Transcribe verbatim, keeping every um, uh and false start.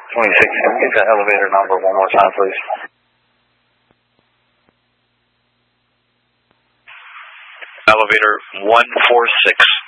twenty-six, can we get that elevator number one more time, please? Elevator one four six.